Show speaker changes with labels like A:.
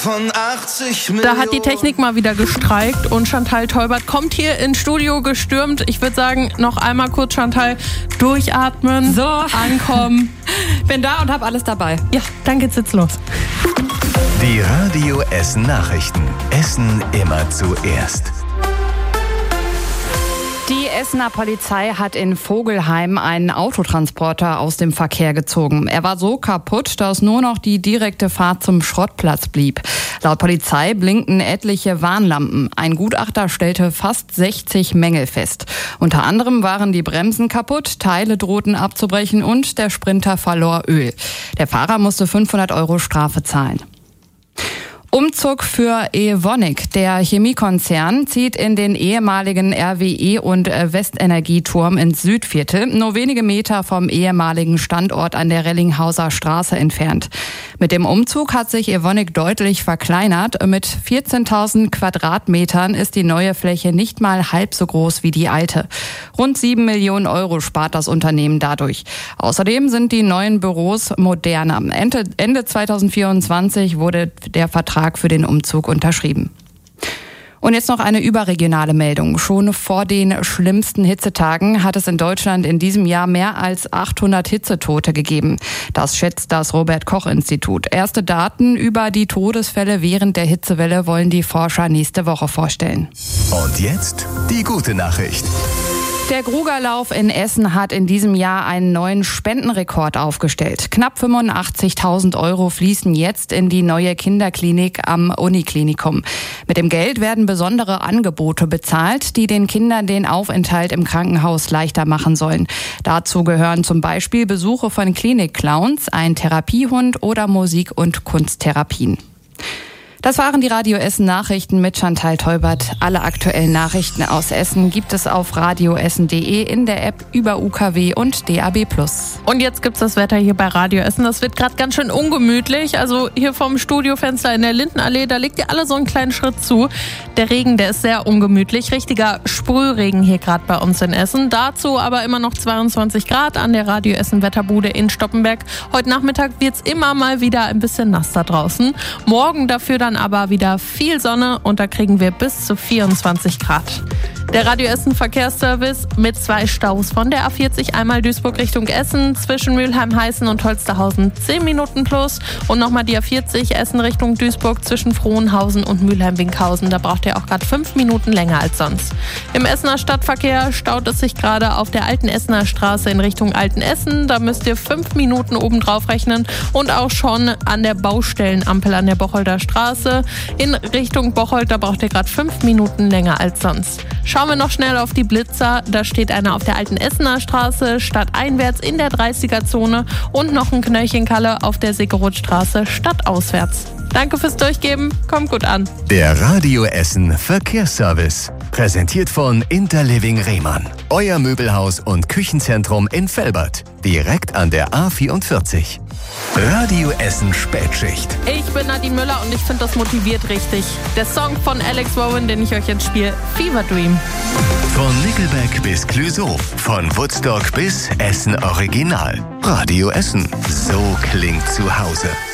A: Von 80 Millionen.
B: Da hat die Technik mal wieder gestreikt und Chantal Teubert kommt hier ins Studio gestürmt. Ich würde sagen, noch einmal kurz, Chantal, durchatmen,
C: so
B: ankommen.
C: Bin da und habe alles dabei.
B: Ja, dann geht's jetzt los.
D: Die Radio Essen Nachrichten. Essen immer zuerst.
C: Die Essener Polizei hat in Vogelheim einen Autotransporter aus dem Verkehr gezogen. Er war so kaputt, dass nur noch die direkte Fahrt zum Schrottplatz blieb. Laut Polizei blinkten etliche Warnlampen. Ein Gutachter stellte fast 60 Mängel fest. Unter anderem waren die Bremsen kaputt, Teile drohten abzubrechen und der Sprinter verlor Öl. Der Fahrer musste 500 € Strafe zahlen. Umzug für Evonik. Der Chemiekonzern zieht in den ehemaligen RWE und Westenergieturm ins Südviertel, nur wenige Meter vom ehemaligen Standort an der Rellinghauser Straße entfernt. Mit dem Umzug hat sich Evonik deutlich verkleinert. Mit 14.000 Quadratmetern ist die neue Fläche nicht mal halb so groß wie die alte. Rund 7 Millionen € spart das Unternehmen dadurch. Außerdem sind die neuen Büros moderner. Ende 2024 wurde der Vertrag für den Umzug unterschrieben. Und jetzt noch eine überregionale Meldung. Schon vor den schlimmsten Hitzetagen hat es in Deutschland in diesem Jahr mehr als 800 Hitzetote gegeben. Das schätzt das Robert-Koch-Institut. Erste Daten über die Todesfälle während der Hitzewelle wollen die Forscher nächste Woche vorstellen.
D: Und jetzt die gute Nachricht.
C: Der Grugerlauf in Essen hat in diesem Jahr einen neuen Spendenrekord aufgestellt. Knapp 85.000 € fließen jetzt in die neue Kinderklinik am Uniklinikum. Mit dem Geld werden besondere Angebote bezahlt, die den Kindern den Aufenthalt im Krankenhaus leichter machen sollen. Dazu gehören zum Beispiel Besuche von Klinik-Clowns, ein Therapiehund oder Musik- und Kunsttherapien. Das waren die Radio Essen Nachrichten mit Chantal Teubert. Alle aktuellen Nachrichten aus Essen gibt es auf radioessen.de, in der App, über UKW und DAB+.
B: Und jetzt gibt's das Wetter hier bei Radio Essen. Das wird gerade ganz schön ungemütlich. Also hier vom Studiofenster in der Lindenallee, da legt ihr alle so einen kleinen Schritt zu. Der Regen, der ist sehr ungemütlich. Richtiger Sprühregen hier gerade bei uns in Essen. Dazu aber immer noch 22 Grad an der Radio Essen Wetterbude in Stoppenberg. Heute Nachmittag wird's immer mal wieder ein bisschen nass da draußen. Morgen dafür dann aber wieder viel Sonne und da kriegen wir bis zu 24 Grad. Der Radio Essen Verkehrsservice mit 2 Staus von der A40 einmal Duisburg Richtung Essen zwischen Mülheim-Heißen und Holsterhausen 10 Minuten plus und nochmal die A40 Essen Richtung Duisburg zwischen Frohnhausen und Mülheim-Winkhausen. Da braucht ihr auch gerade 5 Minuten länger als sonst. Im Essener Stadtverkehr staut es sich gerade auf der Alten Essener Straße in Richtung Altenessen. Da müsst ihr 5 Minuten obendrauf rechnen und auch schon an der Baustellenampel an der Bocholder Straße in Richtung Bocholt. Da braucht ihr gerade 5 Minuten länger als sonst. Schauen wir noch schnell auf die Blitzer. Da steht einer auf der Alten Essener Straße, stadteinwärts in der 30er-Zone und noch ein Knöllchenkalle auf der Segerothstraße stadtauswärts. Danke fürs Durchgeben, kommt gut an.
D: Der Radio Essen Verkehrsservice. Präsentiert von Interliving Rehmann. Euer Möbelhaus und Küchenzentrum in Velbert. Direkt an der A44. Radio Essen Spätschicht.
B: Ich bin Nadine Müller und ich finde, das motiviert richtig. Der Song von Alex Rowan, den ich euch jetzt spiele, Fever Dream.
D: Von Nickelback bis Clouseau. Von Woodstock bis Essen Original. Radio Essen. So klingt zu Hause.